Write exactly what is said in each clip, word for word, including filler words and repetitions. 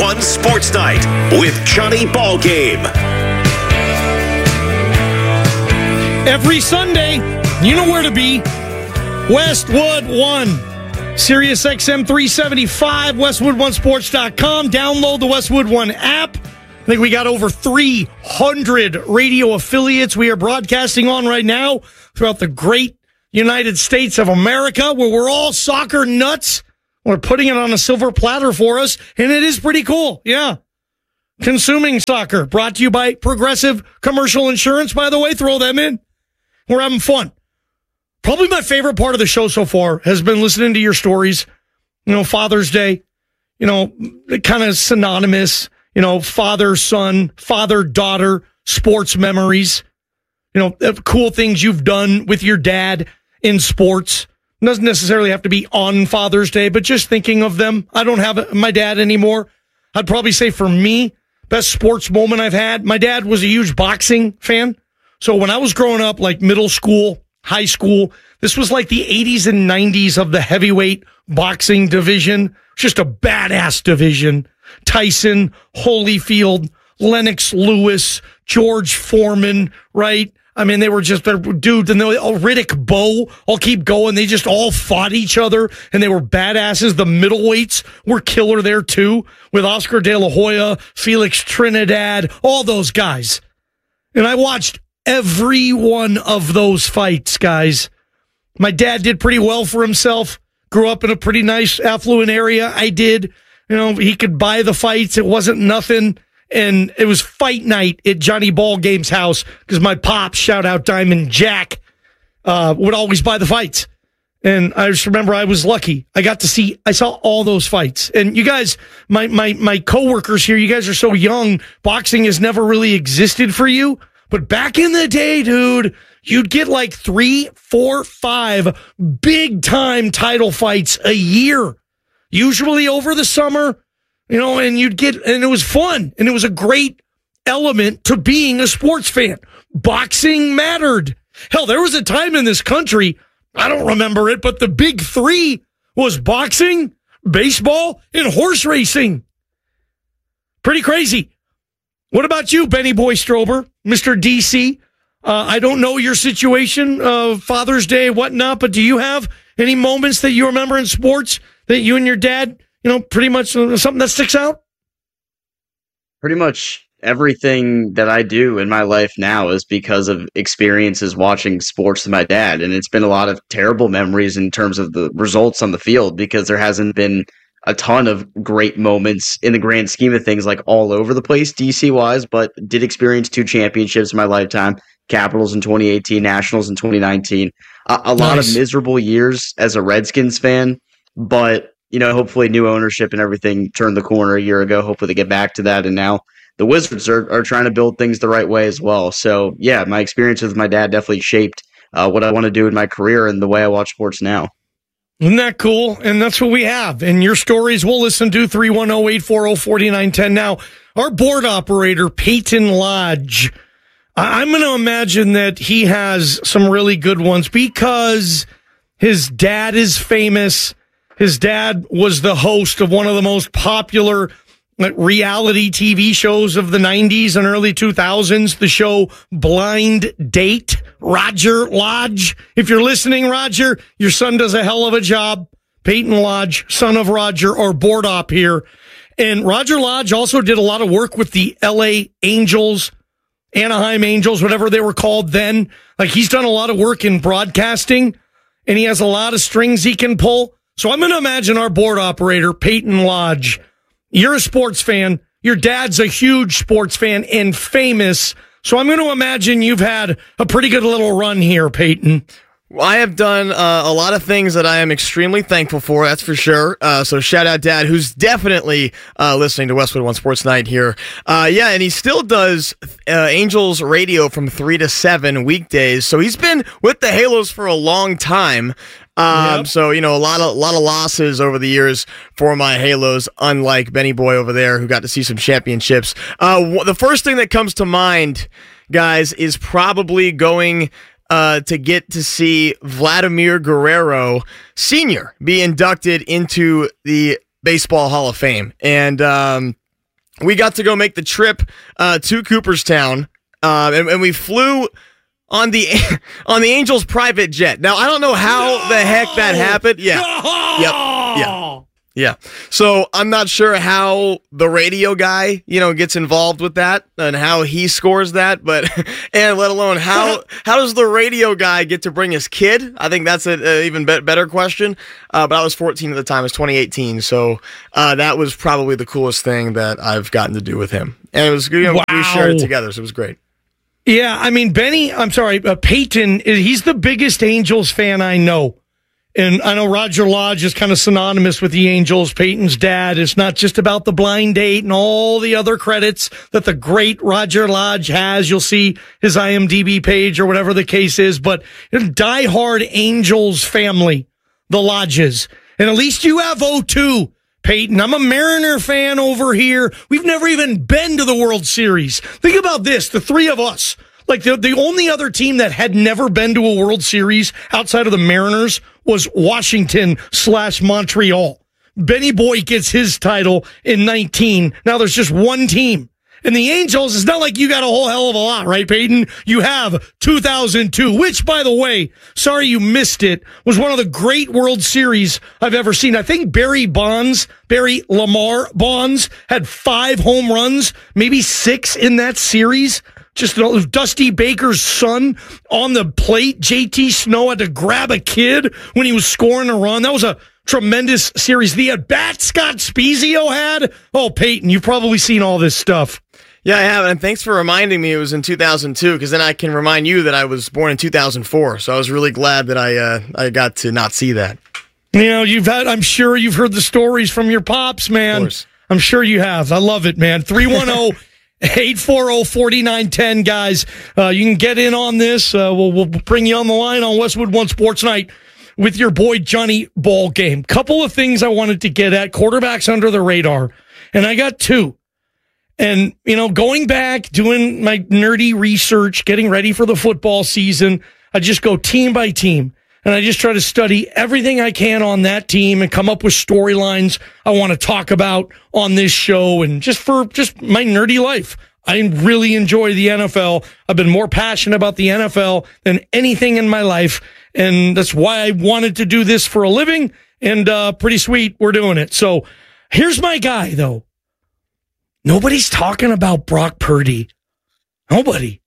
one Sports Night with Johnny Ballgame. Every Sunday, you know where to be. Westwood One. Sirius X M three seventy-five, westwood one sports dot com. Download the Westwood One app. I think we got over three hundred radio affiliates we are broadcasting on right now throughout the great United States of America, where we're all soccer nuts. We're putting it on a silver platter for us, and it is pretty cool. Yeah. Consuming Soccer, brought to you by Progressive Commercial Insurance, by the way. Throw them in. We're having fun. Probably my favorite part of the show so far has been listening to your stories. You know, Father's Day, you know, kind of synonymous, you know, father, son, father, daughter, sports memories, you know, cool things you've done with your dad in sports. It doesn't necessarily have to be on Father's Day, but just thinking of them. I don't have my dad anymore. I'd probably say for me, best sports moment I've had. My dad was a huge boxing fan. So when I was growing up, like middle school, high school, this was like the eighties and nineties of the heavyweight boxing division. Just a badass division. Tyson, Holyfield, Lennox Lewis, George Foreman, right? I mean, they were just, dude, and they, oh, Riddick Bowe, I'll keep going. They just all fought each other, and they were badasses. The middleweights were killer there, too, with Oscar De La Hoya, Felix Trinidad, all those guys. And I watched every one of those fights, guys. My dad did pretty well for himself, grew up in a pretty nice, affluent area. I did. You know, he could buy the fights. It wasn't nothing. And it was fight night at Johnny Ballgame's house because my pop, shout out Diamond Jack, uh, would always buy the fights. And I just remember I was lucky. I got to see, I saw all those fights. And you guys, my, my, my coworkers here, you guys are so young. Boxing has never really existed for you. But back in the day, dude, you'd get like three, four, five big time title fights a year, usually over the summer. You know, and you'd get, and it was fun, and it was a great element to being a sports fan. Boxing mattered. Hell, there was a time in this country, I don't remember it, but the big three was boxing, baseball, and horse racing. Pretty crazy. What about you, Benny Boy Strober, Mister D C? Uh, I don't know your situation, uh, Father's Day, whatnot, but do you have any moments that you remember in sports that you and your dad, you know, pretty much something that sticks out? Pretty much everything that I do in my life now is because of experiences watching sports with my dad. And it's been a lot of terrible memories in terms of the results on the field because there hasn't been a ton of great moments in the grand scheme of things, like all over the place, D C-wise, but did experience two championships in my lifetime, Capitals in twenty eighteen, Nationals in twenty nineteen. A, a lot nice. of miserable years as a Redskins fan, but you know, hopefully new ownership and everything turned the corner a year ago. Hopefully they get back to that. And now the Wizards are, are trying to build things the right way as well. So, yeah, my experience with my dad definitely shaped uh, what I want to do in my career and the way I watch sports now. Isn't that cool? And that's what we have. And your stories we'll listen to, three one zero, eight four zero, four nine one zero. Now, our board operator, Peyton Lodge, I'm going to imagine that he has some really good ones because his dad is famous. His dad was the host of one of the most popular reality T V shows of the nineties and early two thousands, the show Blind Date. Roger Lodge. If you're listening, Roger, your son does a hell of a job. Peyton Lodge, son of Roger, or board op here. And Roger Lodge also did a lot of work with the L A Angels, Anaheim Angels, whatever they were called then. Like, he's done a lot of work in broadcasting, and he has a lot of strings he can pull. So I'm going to imagine our board operator, Peyton Lodge. You're a sports fan. Your dad's a huge sports fan and famous. So I'm going to imagine you've had a pretty good little run here, Peyton. Well, I have done uh, a lot of things that I am extremely thankful for, that's for sure. Uh, so shout out Dad, who's definitely uh, listening to Westwood One Sports Night here. Uh, yeah, and he still does uh, Angels radio from three to seven weekdays. So he's been with the Halos for a long time. Um, yep. So, you know, a lot of, lot of losses over the years for my Halos, unlike Benny Boy over there, who got to see some championships. Uh, w- the first thing that comes to mind, guys, is probably going Uh, to get to see Vladimir Guerrero Senior be inducted into the Baseball Hall of Fame. And um, we got to go make the trip uh, to Cooperstown, uh, and, and we flew on the on the Angels' private jet. Now, I don't know how no! the heck that happened. Yeah. No! Yep. Yeah. Yeah. So I'm not sure how the radio guy, you know, gets involved with that and how he scores that, but and let alone how how does the radio guy get to bring his kid? I think that's an even be- better question. Uh, but I was fourteen at the time. It was twenty eighteen, so uh, that was probably the coolest thing that I've gotten to do with him, and it was you know, wow. we shared it together, so it was great. Yeah, I mean, Benny, I'm sorry, uh, Peyton, he's the biggest Angels fan I know. And I know Roger Lodge is kind of synonymous with the Angels. Peyton's dad. It's not just about the blind date and all the other credits that the great Roger Lodge has. You'll see his I M D B page or whatever the case is. But diehard Angels family, the Lodges. And at least you have oh two, Peyton. I'm a Mariner fan over here. We've never even been to the World Series. Think about this, the three of us. Like, the, the only other team that had never been to a World Series outside of the Mariners was Washington slash Montreal. Benny Boy gets his title in nineteen. Now there's just one team. And the Angels, it's not like you got a whole hell of a lot, right, Peyton? You have two thousand two, which, by the way, sorry you missed it, was one of the great World Series I've ever seen. I think Barry Bonds, Barry Lamar Bonds, had five home runs, maybe six in that series. Just Dusty Baker's son on the plate. J T Snow had to grab a kid when he was scoring a run. That was a tremendous series. The at-bat Scott Spezio had. Oh, Peyton, you've probably seen all this stuff. Yeah, I have, and thanks for reminding me it was in two thousand two, because then I can remind you that I was born in two thousand four, so I was really glad that I uh, I got to not see that. You know, you've had, I'm sure you've heard the stories from your pops, man. Of course. I'm sure you have. I love it, man. three one zero eight four zero, four nine one zero, guys. Uh, you can get in on this. Uh, we'll, we'll bring you on the line on Westwood One Sports Night with your boy Johnny Ball Game. Couple of things I wanted to get at. Quarterbacks under the radar. And I got two. And, you know, going back, doing my nerdy research, getting ready for the football season, I just go team by team. And I just try to study everything I can on that team and come up with storylines I want to talk about on this show. And just for just my nerdy life, I really enjoy the N F L. I've been more passionate about the N F L than anything in my life. And that's why I wanted to do this for a living. And uh, pretty sweet, we're doing it. So here's my guy, though. Nobody's talking about Brock Purdy. Nobody.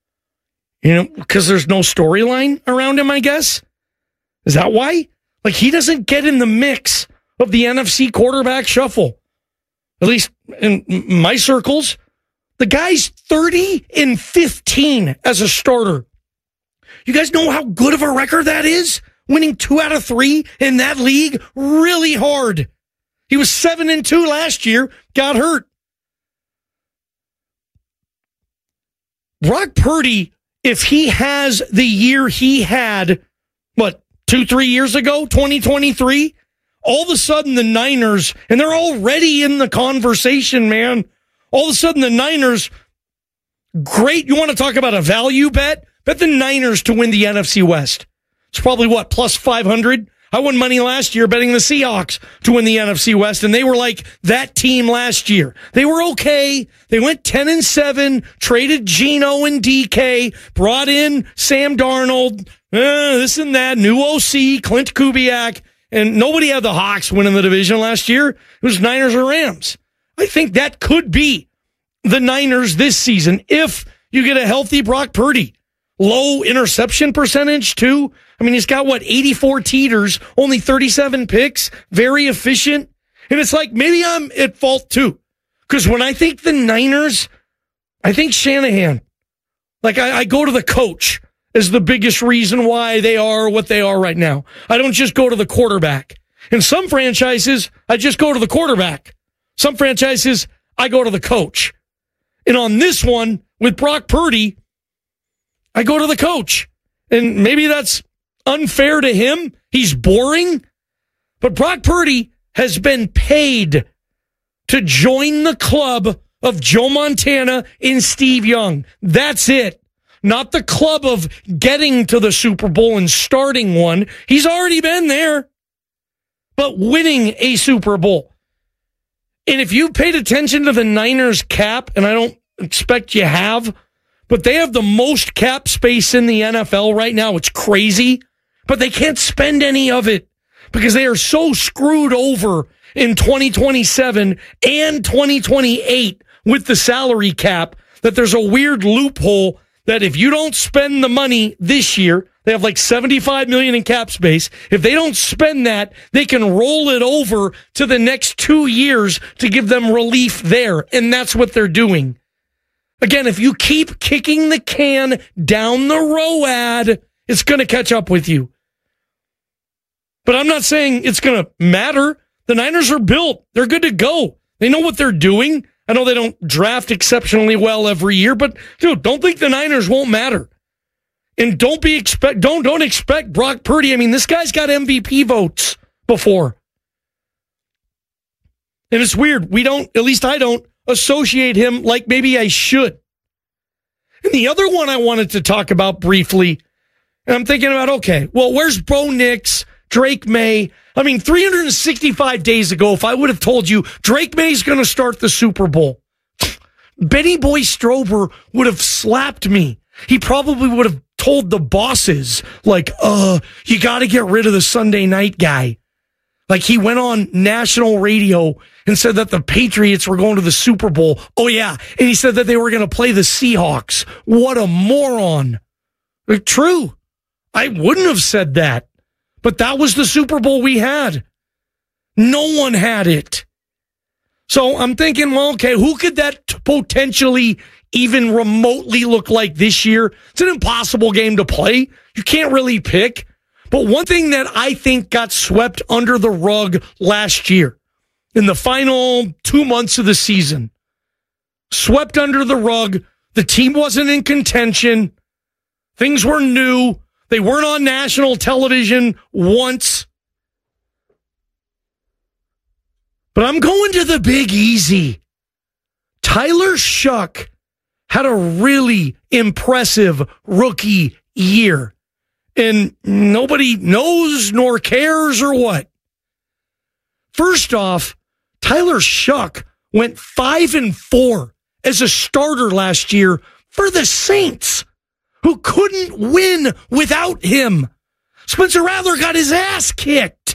You know, because there's no storyline around him, I guess. Is that why? Like, he doesn't get in the mix of the N F C quarterback shuffle. At least in my circles. The guy's thirty and fifteen as a starter. You guys know how good of a record that is? Winning two out of three in that league? Really hard. He was seven and two last year, got hurt. Brock Purdy, if he has the year he had, what, two, three years ago, twenty twenty-three, all of a sudden the Niners, and they're already in the conversation, man. All of a sudden the Niners, great. You want to talk about a value bet? Bet the Niners to win the N F C West. It's probably what, plus five hundred? I won money last year betting the Seahawks to win the N F C West, and they were like that team last year. They were okay. They went ten and seven, traded Geno and D K, brought in Sam Darnold, uh, this and that, new O C, Clint Kubiak, and nobody had the Hawks winning the division last year. It was Niners or Rams. I think that could be the Niners this season if you get a healthy Brock Purdy. Low interception percentage, too. I mean, he's got, what, eighty-four teeters, only thirty-seven picks, very efficient. And it's like, maybe I'm at fault, too. Because when I think the Niners, I think Shanahan. Like, I, I go to the coach as the biggest reason why they are what they are right now. I don't just go to the quarterback. In some franchises, I just go to the quarterback. Some franchises, I go to the coach. And on this one, with Brock Purdy, I go to the coach. And maybe that's unfair to him. He's boring. But Brock Purdy has been paid to join the club of Joe Montana and Steve Young. That's it. Not the club of getting to the Super Bowl and starting one. He's already been there. But winning a Super Bowl. And if you paid attention to the Niners cap, and I don't expect you have, but they have the most cap space in the N F L right now. It's crazy, but they can't spend any of it because they are so screwed over in twenty twenty-seven and twenty twenty-eight with the salary cap that there's a weird loophole that if you don't spend the money this year, they have like seventy-five million dollars in cap space. If they don't spend that, they can roll it over to the next two years to give them relief there. And that's what they're doing. Again, if you keep kicking the can down the road, it's going to catch up with you. But I'm not saying it's going to matter. The Niners are built. They're good to go. They know what they're doing. I know they don't draft exceptionally well every year, but dude, don't think the Niners won't matter. And don't be expect don't don't expect Brock Purdy. I mean, this guy's got M V P votes before. And it's weird. We don't, at least I don't, associate him like maybe I should. And the other one I wanted to talk about briefly, and I'm thinking about, okay, well, where's Bo Nix, Drake May? I mean, three hundred sixty-five days ago, if I would have told you Drake May's going to start the Super Bowl, Benny Boy Strober would have slapped me. He probably would have told the bosses, like, uh, you got to get rid of the Sunday night guy. Like, he went on national radio and said that the Patriots were going to the Super Bowl. Oh, yeah. And he said that they were going to play the Seahawks. What a moron. Like, true. I wouldn't have said that. But that was the Super Bowl we had. No one had it. So I'm thinking, well, okay, who could that t- potentially even remotely look like this year? It's an impossible game to play. You can't really pick. But one thing that I think got swept under the rug last year, in the final two months of the season, swept under the rug. The team wasn't in contention. Things were new. They weren't on national television once. But I'm going to the Big Easy. Tyler Shough had a really impressive rookie year. And nobody knows nor cares or what. First off, Tyler Shough went five and four as a starter last year for the Saints, who couldn't win without him. Spencer Rattler got his ass kicked.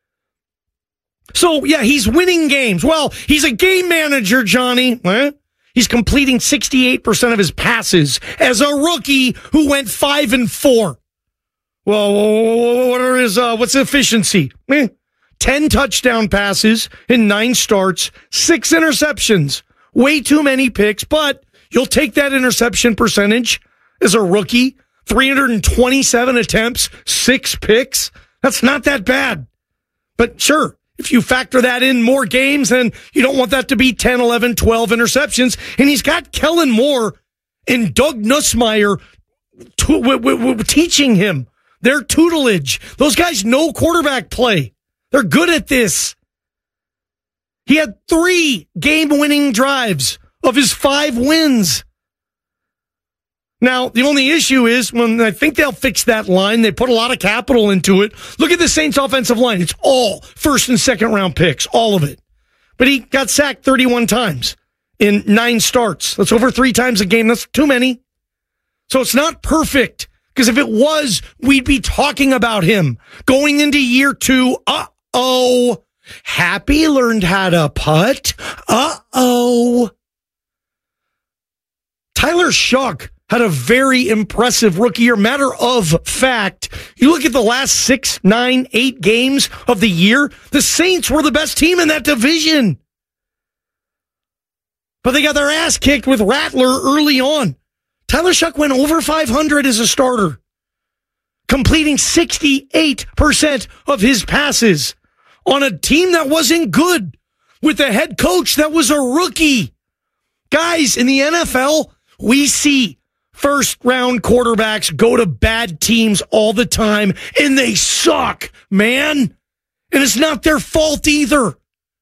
So, yeah, he's winning games. Well, he's a game manager, Johnny. Huh? He's completing sixty-eight percent of his passes as a rookie who went five and four. Well, what are his, uh, what's the efficiency? Eh, ten touchdown passes in nine starts, six interceptions. Way too many picks, but you'll take that interception percentage as a rookie. three hundred twenty-seven attempts, six picks. That's not that bad. But sure, if you factor that in more games, then you don't want that to be ten, eleven, twelve interceptions. And he's got Kellen Moore and Doug Nussmeier to, w- w- w- teaching him their tutelage. Those guys know quarterback play. They're good at this. He had three game-winning drives of his five wins. Now, the only issue is when I think they'll fix that line. They put a lot of capital into it. Look at the Saints offensive line. It's all first and second round picks, all of it. But he got sacked thirty-one times in nine starts. That's over three times a game. That's too many. So it's not perfect, because if it was, we'd be talking about him going into year two. Uh-oh. Happy learned how to putt. Uh-oh. Tyler Shough had a very impressive rookie year. Matter of fact, you look at the last six, nine, eight games of the year, the Saints were the best team in that division. But they got their ass kicked with Rattler early on. Tyler Shough went over five hundred as a starter, completing sixty-eight percent of his passes on a team that wasn't good, with a head coach that was a rookie. Guys, in the N F L, we see first-round quarterbacks go to bad teams all the time, and they suck, man. And it's not their fault either.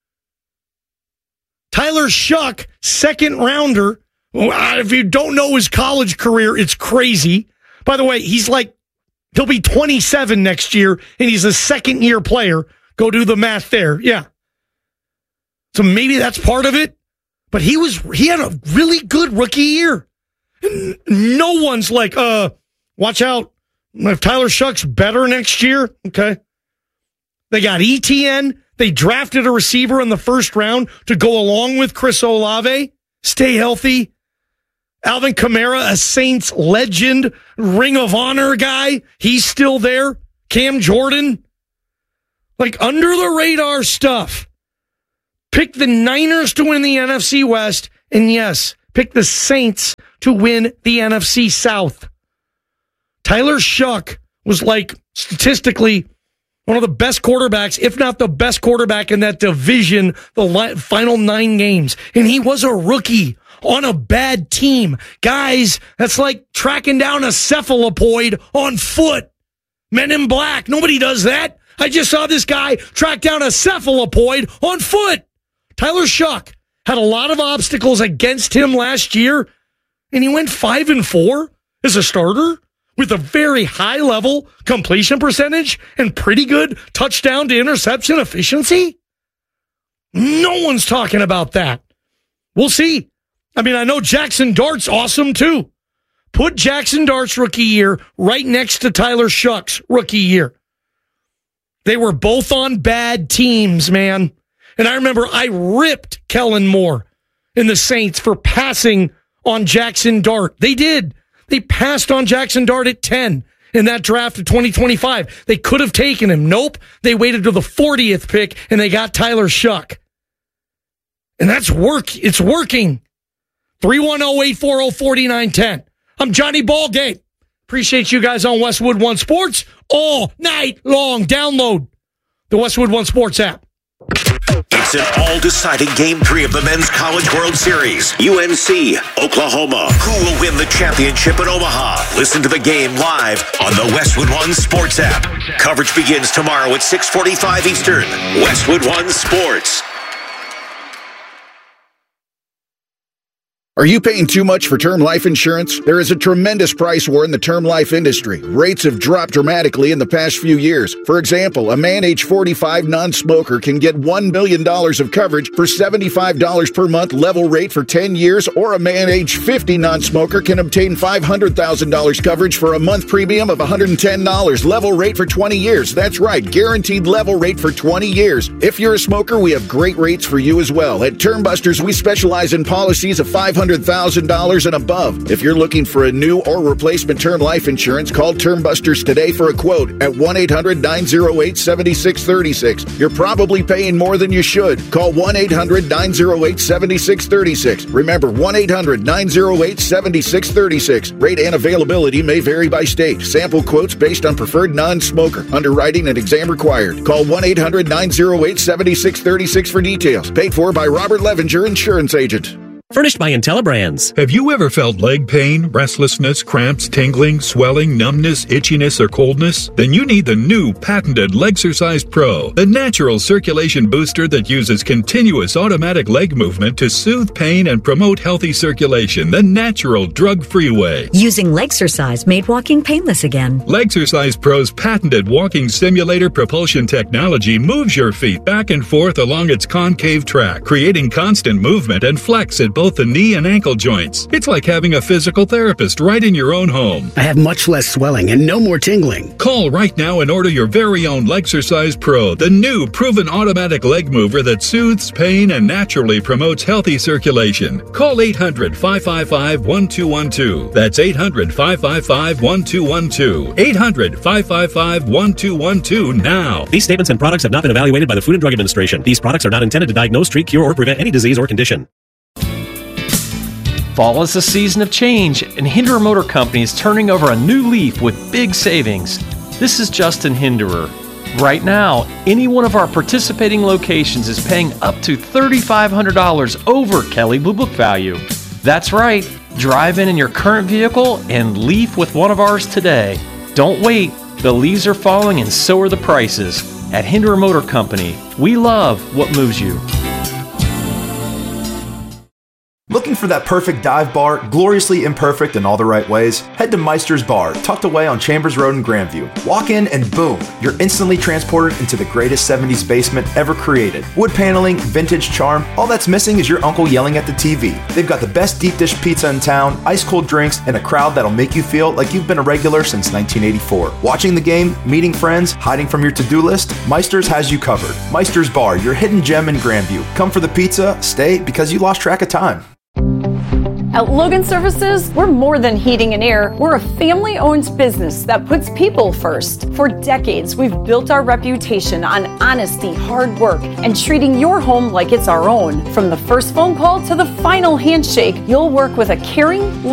Tyler Shough, second-rounder. If you don't know his college career, it's crazy. By the way, he's like, he'll be twenty-seven next year, and he's a second-year player. Go do the math there. Yeah. So maybe that's part of it. But he was he had a really good rookie year. No one's like, uh, watch out. If Tyler Shuck's better next year, okay. They got E T N. They drafted a receiver in the first round to go along with Chris Olave. Stay healthy. Alvin Kamara, a Saints legend, Ring of Honor guy. He's still there. Cam Jordan. Like under the radar stuff. Pick the Niners to win the N F C West. And yes, pick the Saints to win the N F C South. Tyler Shuck was like statistically one of the best quarterbacks, if not the best quarterback in that division, the li- final nine games. And he was a rookie on a bad team. Guys, that's like tracking down a cephalopoid on foot. Men in Black. Nobody does that. I just saw this guy track down a cephalopoid on foot. Tyler Shuck had a lot of obstacles against him last year, and he went five and four as a starter with a very high level completion percentage and pretty good touchdown to interception efficiency. No one's talking about that. We'll see. I mean, I know Jackson Dart's awesome too. Put Jackson Dart's rookie year right next to Tyler Shuck's rookie year. They were both on bad teams, man. And I remember I ripped Kellen Moore in the Saints for passing on Jackson Dart. They did. They passed on Jackson Dart at ten in that draft of twenty twenty-five. They could have taken him. Nope. They waited to the fortieth pick and they got Tyler Shuck. And that's work. It's working. three one zero, eight four zero, four nine one zero. I'm Johnny Ballgame. Appreciate you guys on Westwood One Sports all night long. Download the Westwood One Sports app. It's an all-deciding Game three of the Men's College World Series. U N C, Oklahoma. Who will win the championship in Omaha? Listen to the game live on the Westwood One Sports app. Coverage begins tomorrow at six forty-five Eastern. Westwood One Sports. Are you paying too much for term life insurance? There is a tremendous price war in the term life industry. Rates have dropped dramatically in the past few years. For example, a man age forty-five non-smoker can get one million dollars of coverage for seventy-five dollars per month level rate for ten years, or a man age fifty non-smoker can obtain five hundred thousand dollars coverage for a month premium of one hundred ten dollars level rate for twenty years. That's right, guaranteed level rate for twenty years. If you're a smoker, we have great rates for you as well. At Term Busters, we specialize in policies of five hundred thousand dollars and above. If you're looking for a new or replacement term life insurance, call Term Busters today for a quote at one eight hundred, nine oh eight, seven six three six. You're probably paying more than you should. Call one eight hundred, nine oh eight, seven six three six. Remember, one eight hundred, nine oh eight, seven six three six. Rate and availability may vary by state. Sample quotes based on preferred non-smoker. Underwriting and exam required. Call one eight hundred, nine oh eight, seven six three six for details. Paid for by Robert Levenger, insurance agent. Furnished by IntelliBrands. Have you ever felt leg pain, restlessness, cramps, tingling, swelling, numbness, itchiness, or coldness? Then you need the new patented Legsercise Pro, the natural circulation booster that uses continuous automatic leg movement to soothe pain and promote healthy circulation the natural, drug-free way. Using Legsercise made walking painless again. Legsercise Pro's patented walking simulator propulsion technology moves your feet back and forth along its concave track, creating constant movement and flex at both the knee and ankle joints. It's like having a physical therapist right in your own home. I have much less swelling and no more tingling. Call right now and order your very own Legsercise Pro, the new proven automatic leg mover that soothes pain and naturally promotes healthy circulation. Call eight hundred, five five five, one two one two. That's eight hundred, five five five, one two one two. eight hundred, five five five, one two one two now. These statements and products have not been evaluated by the Food and Drug Administration. These products are not intended to diagnose, treat, cure, or prevent any disease or condition. Fall is a season of change, and Hinderer Motor Company is turning over a new leaf with big savings. This is Justin Hinderer. Right now, any one of our participating locations is paying up to three thousand five hundred dollars over Kelley Blue Book value. That's right. Drive in in your current vehicle and leaf with one of ours today. Don't wait. The leaves are falling and so are the prices. At Hinderer Motor Company, we love what moves you. Looking for that perfect dive bar, gloriously imperfect in all the right ways? Head to Meister's Bar, tucked away on Chambers Road in Grandview. Walk in and boom, you're instantly transported into the greatest seventies basement ever created. Wood paneling, vintage charm, all that's missing is your uncle yelling at the T V. They've got the best deep dish pizza in town, ice cold drinks, and a crowd that'll make you feel like you've been a regular since nineteen eighty-four. Watching the game, meeting friends, hiding from your to-do list, Meister's has you covered. Meister's Bar, your hidden gem in Grandview. Come for the pizza, stay because you lost track of time. At Logan Services, we're more than heating and air. We're a family-owned business that puts people first. For decades, we've built our reputation on honesty, hard work, and treating your home like it's our own. From the first phone call to the final handshake, you'll work with a caring,